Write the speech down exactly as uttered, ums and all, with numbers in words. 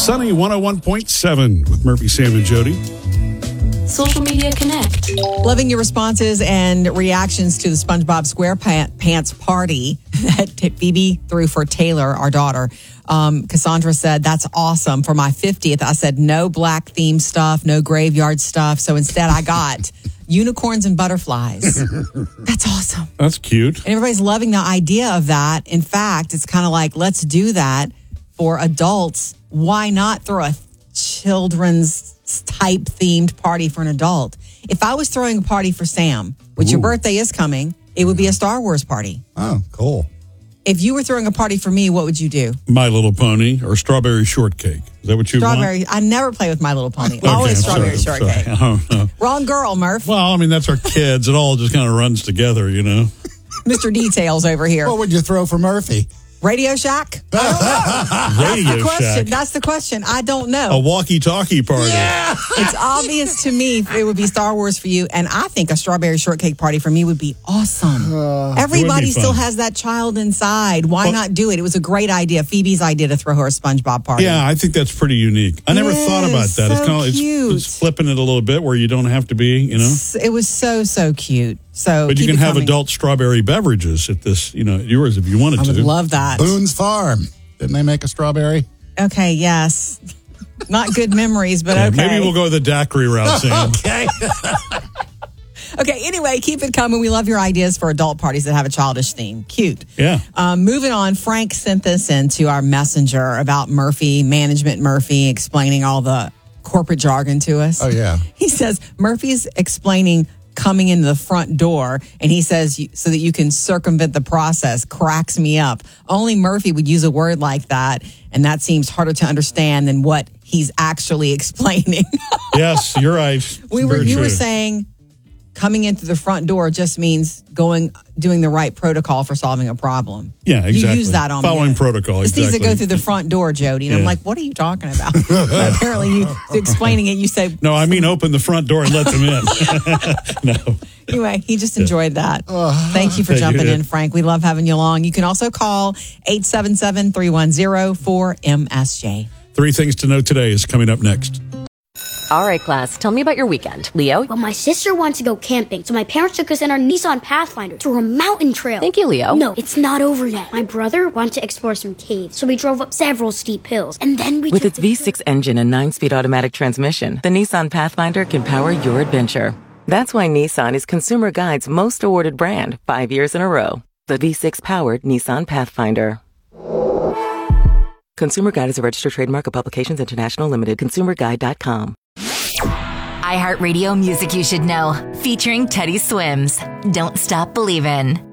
Sunny one oh one point seven with Murphy, Sam, and Jody. Social Media Connect. Loving your responses and reactions to the SpongeBob SquarePants party that Phoebe threw for Taylor, our daughter. Um, Cassandra said, that's awesome. For my fiftieth, I said no black theme stuff, no graveyard stuff. So instead I got unicorns and butterflies. That's awesome. That's cute. And everybody's loving the idea of that. In fact, it's kind of like, let's do that for adults. Why not throw a children's type themed party for an adult? If I was throwing a party for Sam, which Ooh. Your birthday is coming, it would be a Star Wars party. Oh, cool. If you were throwing a party for me, what would you do? My Little Pony or strawberry shortcake. Is that what you strawberry, want? I never play with My Little Pony. Okay, Always I'm strawberry sorry, shortcake. I'm sorry. Oh, no. Wrong girl, Murph. Well, I mean, that's our kids. It all just kind of runs together, you know? Mister Details over here. What would you throw for Murphy? Radio Shack? I don't know. Radio That's the question. Shack. That's the question. I don't know. A walkie-talkie party. Yeah. It's obvious to me it would be Star Wars for you, and I think a strawberry shortcake party for me would be awesome. Uh, Everybody still has that child inside. Why well, not do it? It was a great idea. Phoebe's idea to throw her a SpongeBob party. Yeah, I think that's pretty unique. I never yes, thought about that. So it's kind of it's, it's flipping it a little bit where you don't have to be, you know. It was so so cute. So, but you can have coming. adult strawberry beverages at this, you know, yours if you wanted to. I would to. love that. Boone's Farm. Didn't they make a strawberry? Okay, yes. Not good memories, but yeah, okay. Maybe we'll go the daiquiri route, Sam. Okay. Okay, anyway, keep it coming. We love your ideas for adult parties that have a childish theme. Cute. Yeah. Um, moving on, Frank sent this into our messenger about Murphy, Management Murphy, explaining all the corporate jargon to us. Oh, yeah. He says, Murphy's explaining coming into the front door, and he says, so that you can circumvent the process, cracks me up. Only Murphy would use a word like that, and that seems harder to understand than what he's actually explaining. Yes, you're right. We were, Very you true. were saying coming into the front door just means going, doing the right protocol for solving a problem. Yeah, exactly. You use that on Following me. protocol, This exactly. needs to go through the front door, Jody. And Yeah. I'm like, what are you talking about? But apparently, you explaining it, you say, No, I mean open the front door and let them in. No. Anyway, he just enjoyed that. Thank you for Thank jumping you. in, Frank. We love having you along. You can also call eight seven seven, three one zero, four M S J. Three things to know today is coming up next. All right, class, tell me about your weekend. Leo? Well, my sister wanted to go camping, so my parents took us in our Nissan Pathfinder through a mountain trail. Thank you, Leo. No, it's not over yet. My brother wanted to explore some caves, so we drove up several steep hills, and then we With took its the V six engine and nine-speed automatic transmission, the Nissan Pathfinder can power your adventure. That's why Nissan is Consumer Guide's most awarded brand, five years in a row. The V six-powered Nissan Pathfinder. Consumer Guide is a registered trademark of Publications International Limited. consumer guide dot com. iHeartRadio music you should know, featuring Teddy Swims. Don't Stop Believin'.